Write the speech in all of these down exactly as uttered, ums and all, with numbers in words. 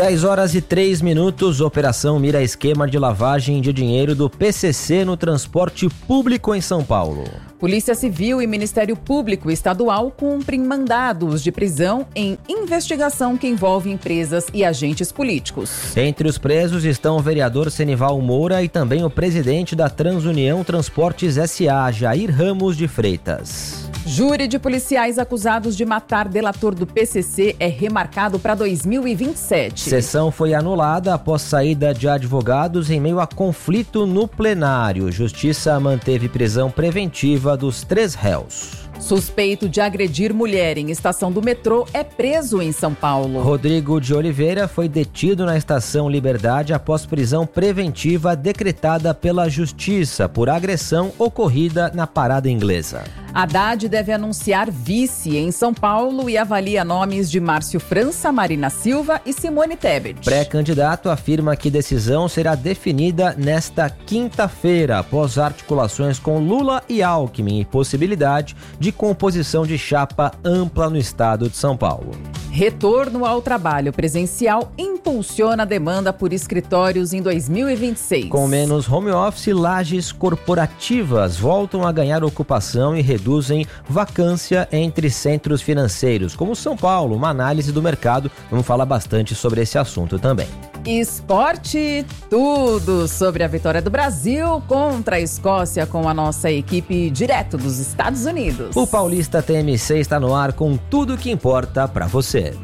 dez horas e três minutos, operação mira esquema de lavagem de dinheiro do P C C no transporte público em São Paulo. Polícia Civil e Ministério Público Estadual cumprem mandados de prisão em investigação que envolve empresas e agentes políticos. Entre os presos estão o vereador Senival Moura e também o presidente da Transunião Transportes S A, Jair Ramos de Freitas. Júri de policiais acusados de matar delator do P C C é remarcado para dois mil e vinte e sete. Sessão foi anulada após saída de advogados em meio a conflito no plenário. Justiça manteve prisão preventiva dos três réus. Suspeito de agredir mulher em estação do metrô é preso em São Paulo. Rodrigo de Oliveira foi detido na estação Liberdade após prisão preventiva decretada pela Justiça por agressão ocorrida na parada inglesa. Haddad deve anunciar vice em São Paulo e avalia nomes de Márcio França, Marina Silva e Simone Tebet. Pré-candidato afirma que decisão será definida nesta quinta-feira, após articulações com Lula e Alckmin e possibilidade de composição de chapa ampla no estado de São Paulo. Retorno ao trabalho presencial impulsiona a demanda por escritórios em dois mil e vinte e seis. Com menos home office, lajes corporativas voltam a ganhar ocupação e reduzem vacância entre centros financeiros, como São Paulo. Uma análise do mercado, vamos falar bastante sobre esse assunto também. Esporte, tudo sobre a vitória do Brasil contra a Escócia com a nossa equipe direto dos Estados Unidos. O Paulista T M C está no ar com tudo que importa para você.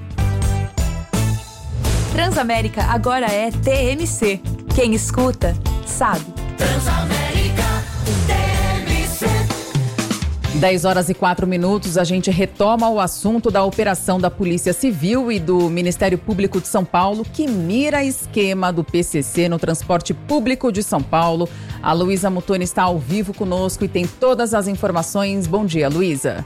Transamérica agora é T M C. Quem escuta, sabe. Transamérica T M C. dez horas e quatro minutos, a gente retoma o assunto da operação da Polícia Civil e do Ministério Público de São Paulo, que mira esquema do P C C no transporte público de São Paulo. A Luísa Mutoni está ao vivo conosco e tem todas as informações. Bom dia, Luísa.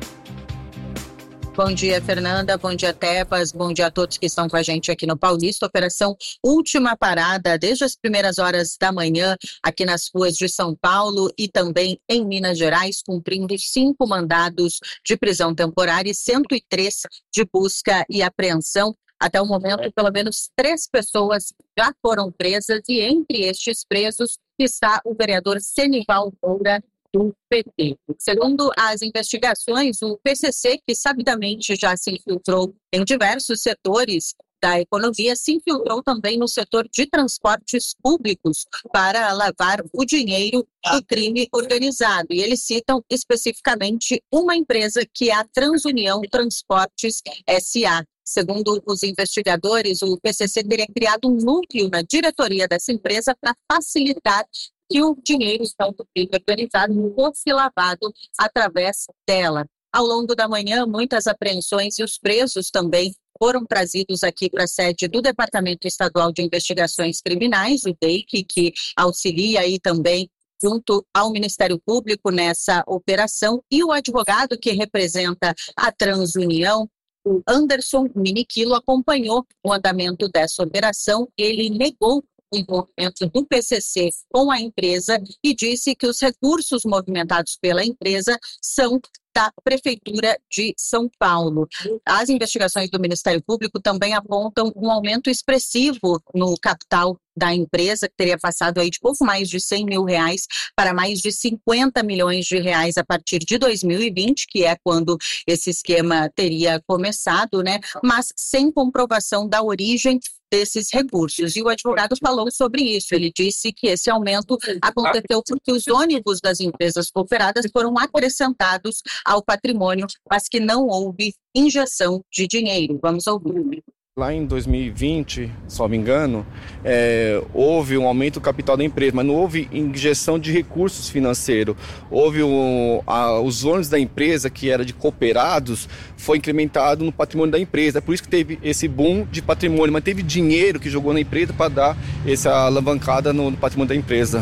Bom dia, Fernanda. Bom dia, Tebas. Bom dia a todos que estão com a gente aqui no Paulista. Operação Última Parada, desde as primeiras horas da manhã, aqui nas ruas de São Paulo e também em Minas Gerais, cumprindo cinco mandados de prisão temporária e cento e três de busca e apreensão. Até o momento, pelo menos três pessoas já foram presas e entre estes presos está o vereador Senival Moura, do P T. Segundo as investigações, o P C C, que sabidamente já se infiltrou em diversos setores da economia, se infiltrou também no setor de transportes públicos para lavar o dinheiro do crime organizado. E eles citam especificamente uma empresa que é a Transunião Transportes S A. Segundo os investigadores, o P C C teria criado um núcleo na diretoria dessa empresa para facilitar que o dinheiro do crime organizado fosse lavado através dela. Ao longo da manhã, muitas apreensões e os presos também foram trazidos aqui para a sede do Departamento Estadual de Investigações Criminais, o D E I C, que auxilia aí também junto ao Ministério Público nessa operação, e o advogado que representa a Transunião, o Anderson Miniquilo, acompanhou o andamento dessa operação. Ele negou o envolvimento do P C C com a empresa e disse que os recursos movimentados pela empresa são da Prefeitura de São Paulo. As investigações do Ministério Público também apontam um aumento expressivo no capital da empresa, que teria passado aí de pouco mais de cem mil reais para mais de cinquenta milhões de reais a partir de dois mil e vinte, que é quando esse esquema teria começado, né? Mas sem comprovação da origem desses recursos. E o advogado falou sobre isso. Ele disse que esse aumento aconteceu porque os ônibus das empresas cooperadas foram acrescentados ao patrimônio, mas que não houve injeção de dinheiro. Vamos ouvir. Lá em dois mil e vinte, se não me engano, é, houve um aumento do capital da empresa, mas não houve injeção de recursos financeiros. Houve um, a, os ônibus da empresa, que era de cooperados, foi incrementado no patrimônio da empresa. É por isso que teve esse boom de patrimônio, mas teve dinheiro que jogou na empresa para dar essa alavancada no, no patrimônio da empresa.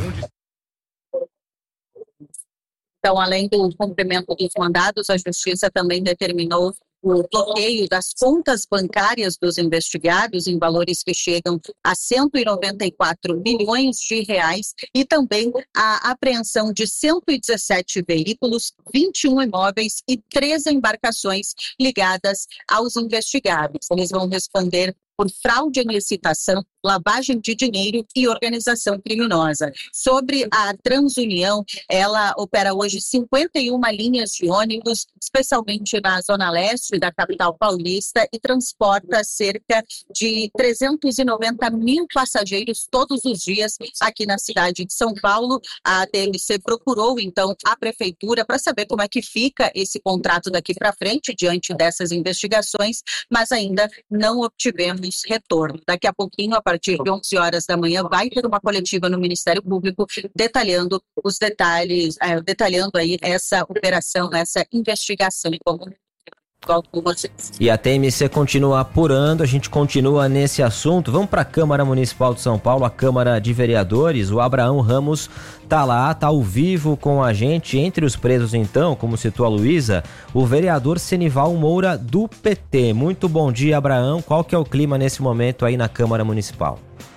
Então, além do cumprimento dos mandados, a Justiça também determinou o bloqueio das contas bancárias dos investigados em valores que chegam a cento e noventa e quatro milhões de reais e também a apreensão de cento e dezessete veículos, vinte e um imóveis e treze embarcações ligadas aos investigados. Eles vão responder por fraude em licitação, lavagem de dinheiro e organização criminosa. Sobre a Transunião, ela opera hoje cinquenta e uma linhas de ônibus, especialmente na zona leste da capital paulista, e transporta cerca de trezentos e noventa mil passageiros todos os dias aqui na cidade de São Paulo. A T M C procurou, então, a prefeitura para saber como é que fica esse contrato daqui para frente, diante dessas investigações, mas ainda não obtivemos retorno. Daqui a pouquinho, a partir de onze horas da manhã, vai ter uma coletiva no Ministério Público detalhando os detalhes, é, detalhando aí essa operação, essa investigação como com vocês. E a T M C continua apurando, a gente continua nesse assunto. Vamos para a Câmara Municipal de São Paulo, a Câmara de Vereadores. O Abraão Ramos tá lá, tá ao vivo com a gente. Entre os presos, então, como citou a Luísa, o vereador Senival Moura, do P T. Muito bom dia, Abraão. Qual que é o clima nesse momento aí na Câmara Municipal?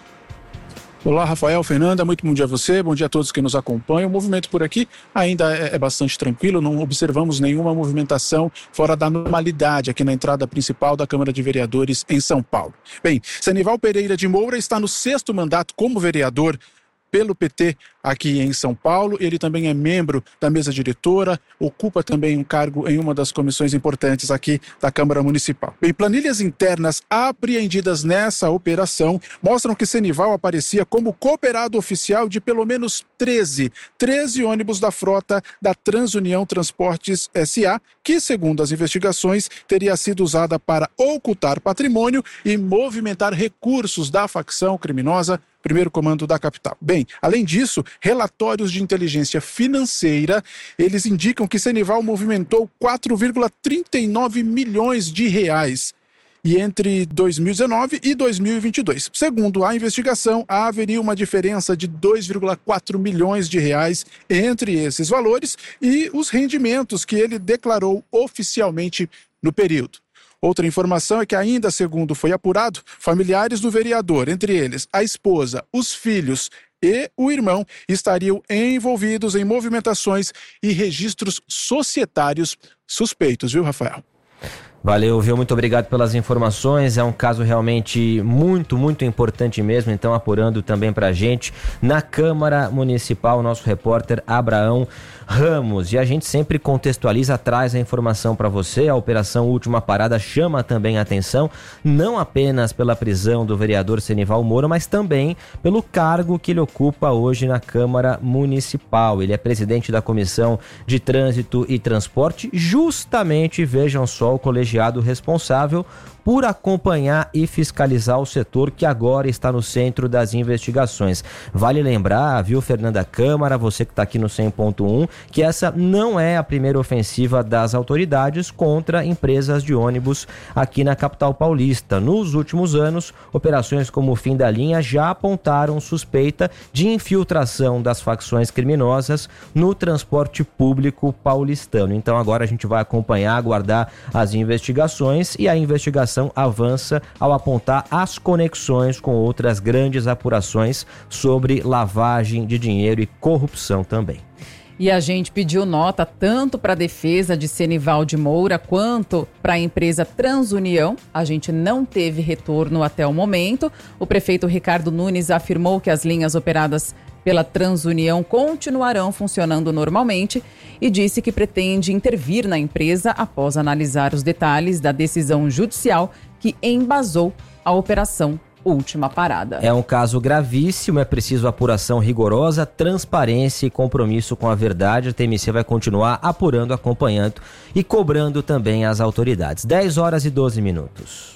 Olá, Rafael, Fernanda, muito bom dia a você, bom dia a todos que nos acompanham. O movimento por aqui ainda é, é bastante tranquilo, não observamos nenhuma movimentação fora da normalidade aqui na entrada principal da Câmara de Vereadores em São Paulo. Bem, Senival Pereira de Moura está no sexto mandato como vereador pelo P T aqui em São Paulo. Ele também é membro da mesa diretora, ocupa também um cargo em uma das comissões importantes aqui da Câmara Municipal. Bem, planilhas internas apreendidas nessa operação mostram que Senival aparecia como cooperado oficial de pelo menos treze, treze ônibus da frota da Transunião Transportes S A, que, segundo as investigações, teria sido usada para ocultar patrimônio e movimentar recursos da facção criminosa Primeiro Comando da capital. Bem, além disso, relatórios de inteligência financeira, eles indicam que Senival movimentou quatro vírgula trinta e nove milhões de reais e entre dois mil e dezenove e dois mil e vinte e dois. Segundo a investigação, haveria uma diferença de dois vírgula quatro milhões de reais entre esses valores e os rendimentos que ele declarou oficialmente no período. Outra informação é que, ainda segundo foi apurado, familiares do vereador, entre eles a esposa, os filhos e o irmão, estariam envolvidos em movimentações e registros societários suspeitos, viu, Rafael? Valeu, viu? Muito obrigado pelas informações. É um caso realmente muito, muito importante mesmo. Então, apurando também pra gente na Câmara Municipal, nosso repórter Abraão Ramos. E a gente sempre contextualiza, traz a informação para você. A Operação Última Parada chama também a atenção, não apenas pela prisão do vereador Senival Moura, mas também pelo cargo que ele ocupa hoje na Câmara Municipal. Ele é presidente da Comissão de Trânsito e Transporte, justamente, vejam só, o colegiado responsável por acompanhar e fiscalizar o setor que agora está no centro das investigações. Vale lembrar, viu, Fernanda Câmara, você que está aqui no cem ponto um, que essa não é a primeira ofensiva das autoridades contra empresas de ônibus aqui na capital paulista. Nos últimos anos, operações como o Fim da Linha já apontaram suspeita de infiltração das facções criminosas no transporte público paulistano. Então agora a gente vai acompanhar, aguardar as investigações, e a investigação avança ao apontar as conexões com outras grandes apurações sobre lavagem de dinheiro e corrupção também. E a gente pediu nota tanto para a defesa de Senival de Moura quanto para a empresa Transunião. A gente não teve retorno até o momento. O prefeito Ricardo Nunes afirmou que as linhas operadas pela Transunião continuarão funcionando normalmente e disse que pretende intervir na empresa após analisar os detalhes da decisão judicial que embasou a Operação Última Parada. É um caso gravíssimo, é preciso apuração rigorosa, transparência e compromisso com a verdade. A T M C vai continuar apurando, acompanhando e cobrando também as autoridades. dez horas e doze minutos.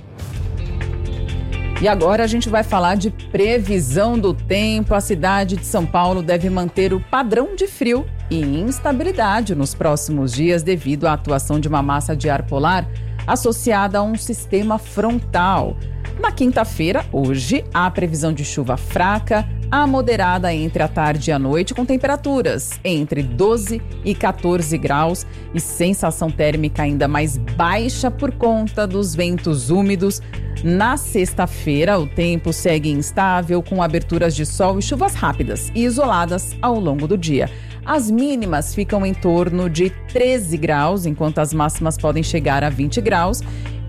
E agora a gente vai falar de previsão do tempo. A cidade de São Paulo deve manter o padrão de frio e instabilidade nos próximos dias devido à atuação de uma massa de ar polar associada a um sistema frontal. Na quinta-feira, hoje, há previsão de chuva fraca a moderada entre a tarde e a noite, com temperaturas entre doze e quatorze graus e sensação térmica ainda mais baixa por conta dos ventos úmidos. Na sexta-feira, o tempo segue instável, com aberturas de sol e chuvas rápidas e isoladas ao longo do dia. As mínimas ficam em torno de treze graus, enquanto as máximas podem chegar a vinte graus. E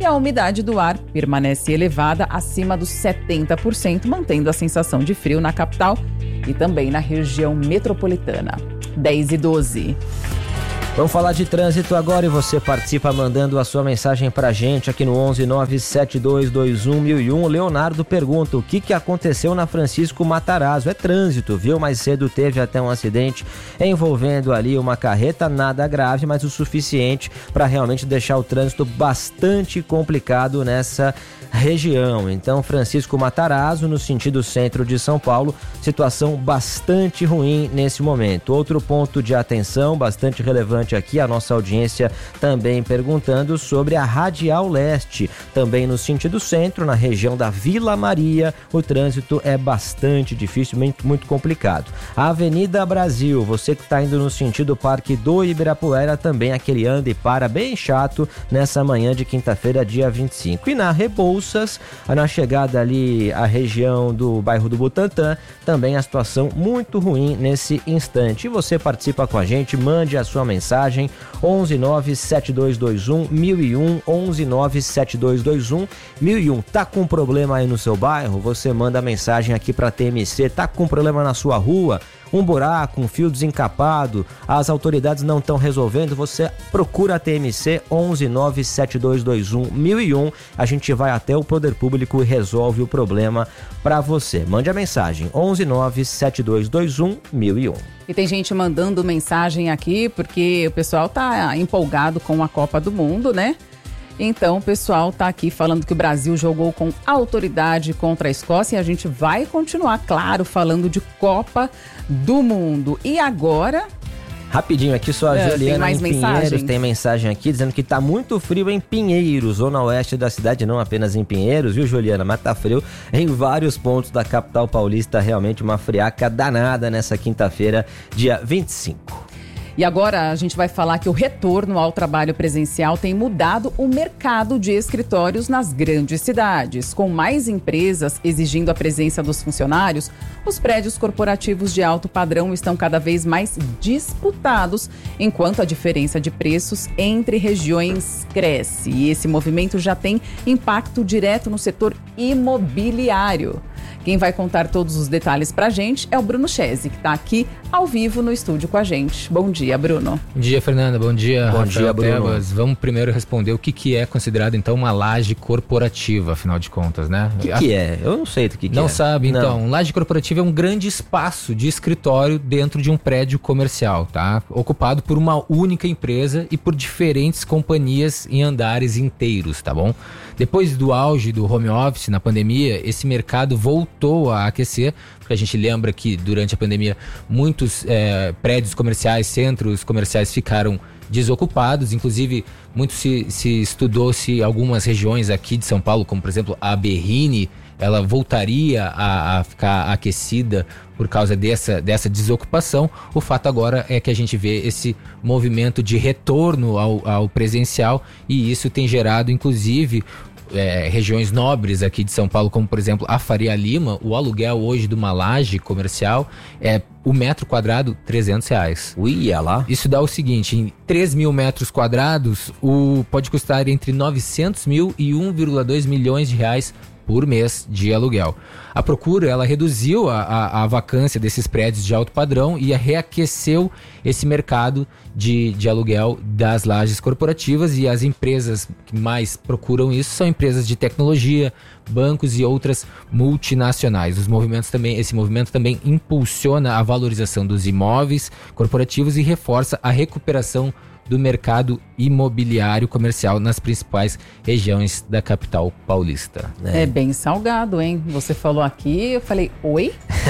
e a umidade do ar permanece elevada acima dos setenta por cento, mantendo a sensação de frio na capital e também na região metropolitana. dez e doze. Vamos falar de trânsito agora e você participa mandando a sua mensagem pra gente aqui no onze nove sete dois dois um mil e um. O Leonardo pergunta o que, que aconteceu na Francisco Matarazzo. É trânsito, viu? Mais cedo teve até um acidente envolvendo ali uma carreta, nada grave, mas o suficiente para realmente deixar o trânsito bastante complicado nessa região. Então, Francisco Matarazzo, no sentido centro de São Paulo, situação bastante ruim nesse momento. Outro ponto de atenção, bastante relevante aqui, a nossa audiência também perguntando sobre a Radial Leste, também no sentido centro, na região da Vila Maria, o trânsito é bastante difícil, muito, muito complicado. A Avenida Brasil, você que está indo no sentido Parque do Ibirapuera, também aquele anda e para bem chato nessa manhã de quinta-feira, dia vinte e cinco. E na Rebouças, na chegada ali à região do bairro do Butantã, também a situação muito ruim nesse instante. E você participa com a gente, mande a sua mensagem onze nove sete dois dois um mil e um, onze nove sete dois dois um mil e um. Tá com problema aí no seu bairro? Você manda mensagem aqui para T M C. Tá com problema na sua rua? Um buraco, um fio desencapado, as autoridades não estão resolvendo, você procura a T M C onze nove sete dois dois um mil e um, a gente vai até o Poder Público e resolve o problema para você. Mande a mensagem onze nove sete dois dois um mil e um. E tem gente mandando mensagem aqui porque o pessoal tá empolgado com a Copa do Mundo, né? Então, o pessoal tá aqui falando que o Brasil jogou com autoridade contra a Escócia e a gente vai continuar, claro, falando de Copa do Mundo. E agora... Rapidinho aqui, só a é, Juliana tem mais em Pinheiros mensagens? Tem mensagem aqui dizendo que tá muito frio em Pinheiros, zona oeste da cidade, não apenas em Pinheiros, viu, Juliana? Mas tá frio em vários pontos da capital paulista, realmente uma friaca danada nessa quinta-feira, dia vinte e cinco. E agora a gente vai falar que o retorno ao trabalho presencial tem mudado o mercado de escritórios nas grandes cidades. Com mais empresas exigindo a presença dos funcionários, os prédios corporativos de alto padrão estão cada vez mais disputados, enquanto a diferença de preços entre regiões cresce. E esse movimento já tem impacto direto no setor imobiliário. Quem vai contar todos os detalhes pra gente é o Bruno Chesi, que tá aqui ao vivo no estúdio com a gente. Bom dia, Bruno. Bom dia, Fernanda. Bom dia, Bom Rafael dia, Bruno. Tebas. Vamos primeiro responder o que, que é considerado, então, uma laje corporativa, afinal de contas, né? O que, que é? Eu não sei do que, que não é. Não sabe? Então, não. Laje corporativa é um grande espaço de escritório dentro de um prédio comercial, tá? Ocupado por uma única empresa e por diferentes companhias em andares inteiros, tá bom? Depois do auge do home office na pandemia, esse mercado voltou a aquecer, porque a gente lembra que durante a pandemia muitos é, prédios comerciais, centros comerciais ficaram desocupados, inclusive muito se, se estudou se algumas regiões aqui de São Paulo, como por exemplo a Berrini, ela voltaria a, a ficar aquecida por causa dessa, dessa desocupação. O fato agora é que a gente vê esse movimento de retorno ao, ao presencial e isso tem gerado inclusive é, regiões nobres aqui de São Paulo, como por exemplo a Faria Lima. O aluguel hoje de uma laje comercial é o metro quadrado trezentos reais. Ui, é lá. Isso dá o seguinte, em três mil metros quadrados o, pode custar entre novecentos mil e um vírgula dois milhões de reais por mês de aluguel. A procura, ela reduziu a, a, a vacância desses prédios de alto padrão e reaqueceu esse mercado de, de aluguel das lajes corporativas, e as empresas que mais procuram isso são empresas de tecnologia, bancos e outras multinacionais. Os movimentos também, esse movimento também impulsiona a valorização dos imóveis corporativos e reforça a recuperação do mercado imobiliário comercial nas principais regiões da capital paulista. É. é bem salgado, hein? Você falou aqui, eu falei, oi?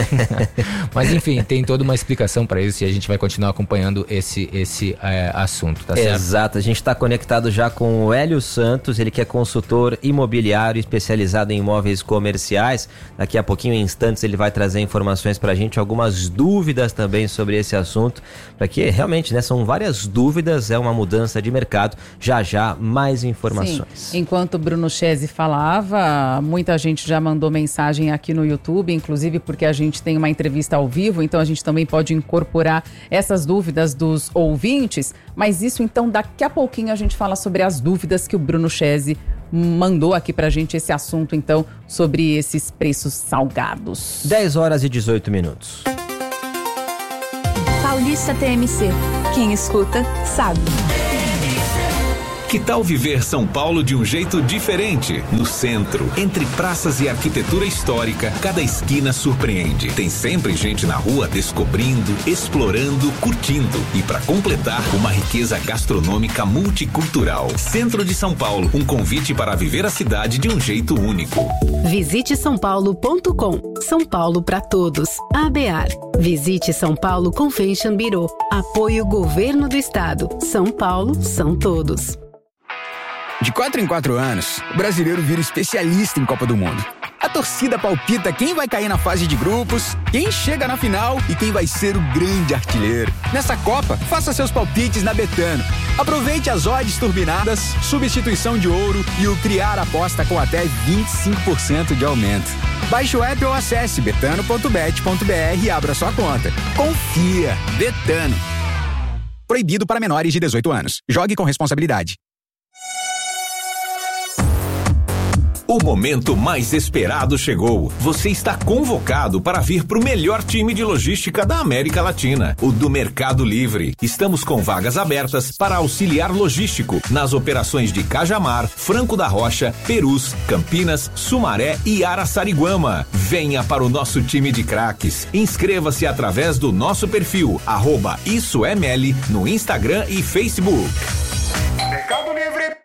Mas enfim, tem toda uma explicação para isso e a gente vai continuar acompanhando esse, esse é, assunto, tá certo? Exato, a gente está conectado já com o Hélio Santos, ele que é consultor imobiliário especializado em imóveis comerciais. Daqui a pouquinho, em instantes, ele vai trazer informações para a gente, algumas dúvidas também sobre esse assunto, para que realmente, né, são várias dúvidas, é uma mudança de mercado. Já já, mais informações. Sim. Enquanto o Bruno Chesi falava, muita gente já mandou mensagem aqui no YouTube, inclusive porque a gente tem uma entrevista ao vivo, então a gente também pode incorporar essas dúvidas dos ouvintes, mas isso então daqui a pouquinho a gente fala sobre as dúvidas que o Bruno Chesi mandou aqui pra gente esse assunto, então, sobre esses preços salgados. dez horas e dezoito minutos. Paulista T M C. Quem escuta, sabe. Que tal viver São Paulo de um jeito diferente? No centro, entre praças e arquitetura histórica, cada esquina surpreende. Tem sempre gente na rua descobrindo, explorando, curtindo. E para completar, uma riqueza gastronômica multicultural. Centro de São Paulo, um convite para viver a cidade de um jeito único. Visite são paulo ponto com. São Paulo para todos. A B A R. Visite São Paulo Convention Bureau. Apoio Governo do Estado. São Paulo são todos. De quatro em quatro anos, o brasileiro vira especialista em Copa do Mundo. A torcida palpita quem vai cair na fase de grupos, quem chega na final e quem vai ser o grande artilheiro. Nessa Copa, faça seus palpites na Betano. Aproveite as odds turbinadas, substituição de ouro e o criar aposta com até vinte e cinco por cento de aumento. Baixe o app ou acesse betano ponto bet ponto b r e abra sua conta. Confia. Betano. Proibido para menores de dezoito anos. Jogue com responsabilidade. O momento mais esperado chegou. Você está convocado para vir para o melhor time de logística da América Latina, o do Mercado Livre. Estamos com vagas abertas para auxiliar logístico nas operações de Cajamar, Franco da Rocha, Perus, Campinas, Sumaré e Araçariguama. Venha para o nosso time de craques. Inscreva-se através do nosso perfil, arroba Isso é Meli, no Instagram e Facebook. Mercado Livre.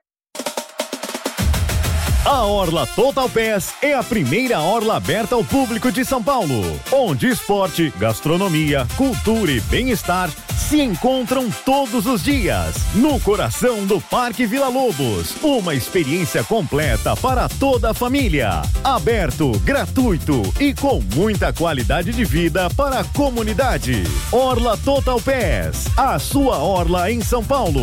A Orla Total Pass é a primeira orla aberta ao público de São Paulo, onde esporte, gastronomia, cultura e bem-estar se encontram todos os dias, no coração do Parque Vila Lobos. Uma experiência completa para toda a família. Aberto, gratuito e com muita qualidade de vida para a comunidade. Orla Total Pass, a sua orla em São Paulo.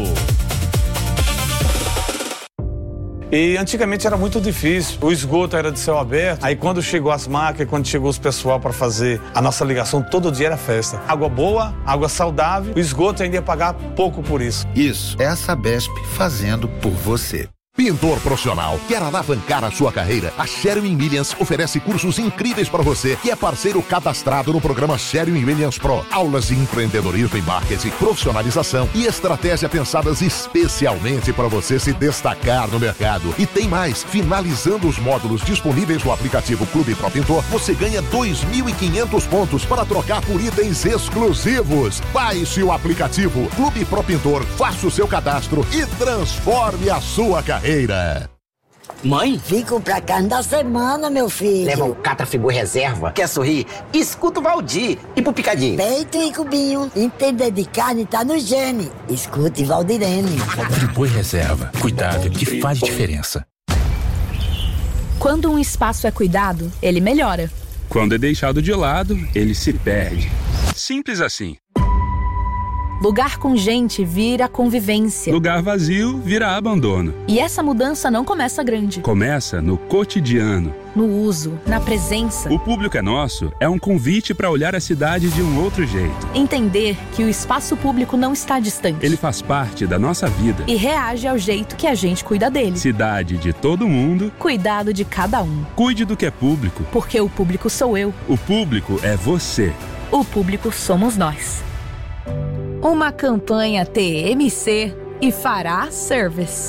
E antigamente era muito difícil, o esgoto era de céu aberto, aí quando chegou as máquinas, quando chegou os pessoal para fazer a nossa ligação, todo dia era festa. Água boa, água saudável, o esgoto ainda ia pagar pouco por isso. Isso é a Sabesp fazendo por você. Pintor profissional, quer alavancar a sua carreira? A Sherwin Williams oferece cursos incríveis para você que é parceiro cadastrado no programa Sherwin Williams Pro. Aulas de empreendedorismo e marketing, profissionalização e estratégia pensadas especialmente para você se destacar no mercado. E tem mais, finalizando os módulos disponíveis no aplicativo Clube Pro Pintor, você ganha dois mil e quinhentos pontos para trocar por itens exclusivos. Baixe o aplicativo Clube Pro Pintor, faça o seu cadastro e transforme a sua carreira. Mãe? Fico pra carne da semana, meu filho. Leva um Catrafigor reserva. Quer sorrir? Escuta o Valdir. E pro picadinho? Peito e cubinho. Entender de carne tá no gene. Escute Valdirene. Friboi reserva. Cuidado que faz diferença. Quando um espaço é cuidado, ele melhora. Quando é deixado de lado, ele se perde. Simples assim. Lugar com gente vira convivência. Lugar vazio vira abandono. E essa mudança não começa grande. Começa no cotidiano. No uso, na presença. O Público é Nosso é um convite para olhar a cidade de um outro jeito. Entender que o espaço público não está distante. Ele faz parte da nossa vida. E reage ao jeito que a gente cuida dele. Cidade de todo mundo. Cuidado de cada um. Cuide do que é público. Porque o público sou eu. O público é você. O público somos nós. Uma campanha T M C e Fará Service.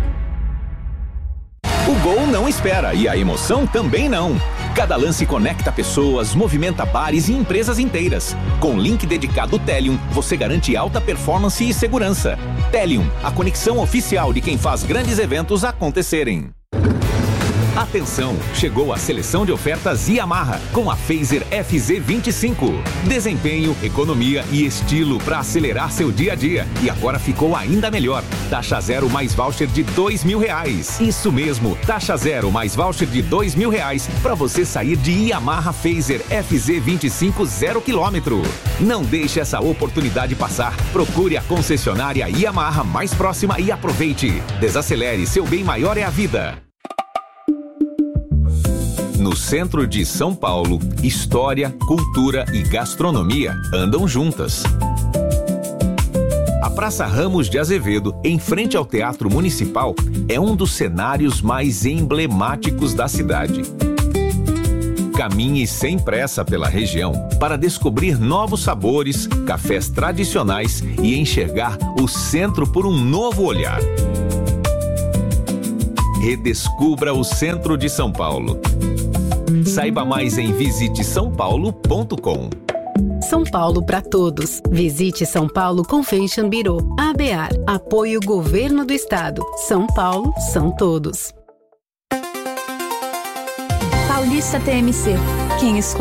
O gol não espera e a emoção também não. Cada lance conecta pessoas, movimenta bares e empresas inteiras. Com link dedicado Telium, você garante alta performance e segurança. Telium, a conexão oficial de quem faz grandes eventos acontecerem. Atenção, chegou a seleção de ofertas Yamaha com a Fazer F Z vinte e cinco. Desempenho, economia e estilo para acelerar seu dia a dia. E agora ficou ainda melhor. Taxa zero mais voucher de dois mil reais. Isso mesmo, taxa zero mais voucher de dois mil reais para você sair de Yamaha Fazer F Z vinte e cinco zero quilômetro. Não deixe essa oportunidade passar. Procure a concessionária Yamaha mais próxima e aproveite. Desacelere, seu bem maior é a vida. No centro de São Paulo, história, cultura e gastronomia andam juntas. A Praça Ramos de Azevedo, em frente ao Teatro Municipal, é um dos cenários mais emblemáticos da cidade. Caminhe sem pressa pela região para descobrir novos sabores, cafés tradicionais e enxergar o centro por um novo olhar. Redescubra o centro de São Paulo. Saiba mais em visite são paulo ponto com. São Paulo para todos. Visite São Paulo Convention Bureau. A B A R. Apoio Governo do Estado. São Paulo são todos. Paulista T M C. Quem escuta